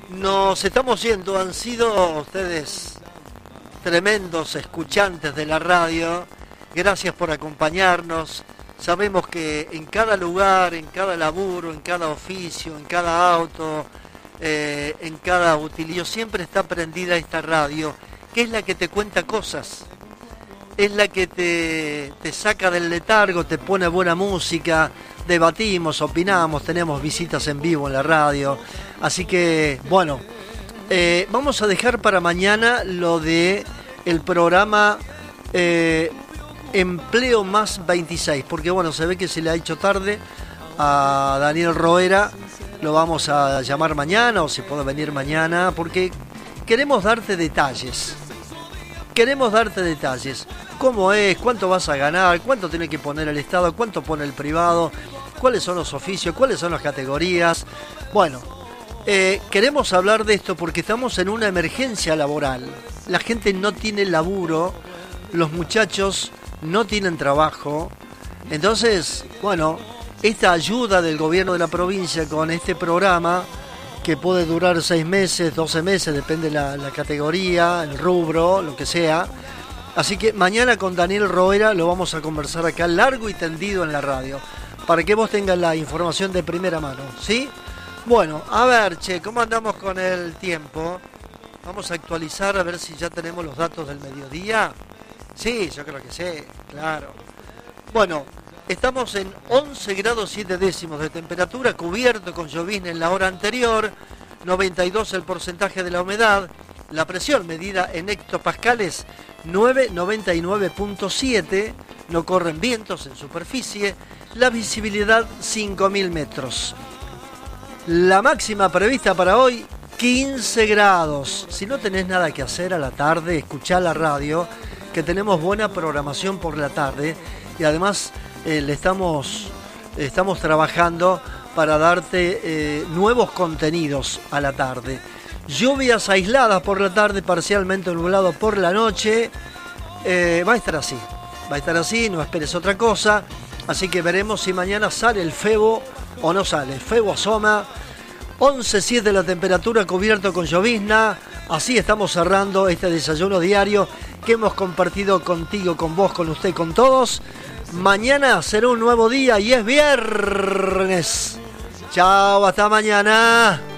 Nos estamos yendo, han sido ustedes tremendos escuchantes de la radio. Gracias por acompañarnos. Sabemos que en cada lugar, en cada laburo, en cada oficio, en cada auto, en cada utilillo, siempre está prendida esta radio, que es la que te cuenta cosas, es la que te saca del letargo, te pone buena música, debatimos, opinamos, tenemos visitas en vivo en la radio. Así que, bueno, vamos a dejar para mañana lo de el programa Empleo Más 26, porque bueno, se ve que se le ha hecho tarde a Daniel Roera. Lo vamos a llamar mañana, o si puede venir mañana, porque queremos darte detalles. Queremos darte detalles. ¿Cómo es? ¿Cuánto vas a ganar? ¿Cuánto tiene que poner el Estado? ¿Cuánto pone el privado? ¿Cuáles son los oficios? ¿Cuáles son las categorías? Bueno, queremos hablar de esto porque estamos en una emergencia laboral. La gente no tiene laburo, los muchachos no tienen trabajo. Entonces, bueno, esta ayuda del gobierno de la provincia con este programa, que puede durar 6 meses, 12 meses, depende de la categoría, el rubro, lo que sea. Así que mañana con Daniel Roera lo vamos a conversar acá largo y tendido en la radio, para que vos tengas la información de primera mano, ¿sí? Bueno, a ver, ¿cómo andamos con el tiempo? Vamos a actualizar a ver si ya tenemos los datos del mediodía. Sí, yo creo que sí, claro. Bueno, estamos en 11 grados 7 décimos de temperatura, cubierto con llovizna en la hora anterior, 92 el porcentaje de la humedad, la presión medida en hectopascales 999.7, no corren vientos en superficie, la visibilidad 5.000 metros. La máxima prevista para hoy, 15 grados. Si no tenés nada que hacer a la tarde, escuchá la radio, que tenemos buena programación por la tarde, y además estamos trabajando para darte nuevos contenidos a la tarde. Lluvias aisladas por la tarde, parcialmente nublado por la noche. Va a estar así, no esperes otra cosa. Así que veremos si mañana sale el Febo o no sale. El Febo asoma, 11.7 la temperatura, cubierto con llovizna. Así estamos cerrando este desayuno diario que hemos compartido contigo, con vos, con usted, con todos. Mañana será un nuevo día y es viernes. Chao, hasta mañana.